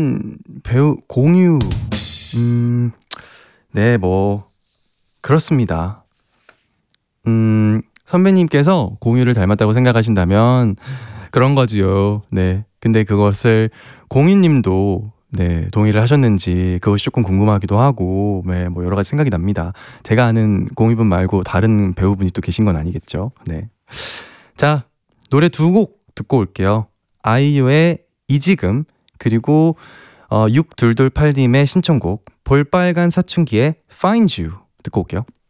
닮은 배우 공유. 네, 뭐 그렇습니다. 선배님께서 공유를 닮았다고 생각하신다면 그런 거지요. 네. 근데 그것을 공유님도 네, 동의를 하셨는지 그것이 조금 궁금하기도 하고, 네, 뭐 여러 가지 생각이 납니다. 제가 아는 공유분 말고 다른 배우분이 또 계신 건 아니겠죠. 네. 자, 노래 두 곡 듣고 올게요. 아이유의 이지금, 그리고 6228님의 신청곡 볼빨간 사춘기의 Find You 듣고 올게요.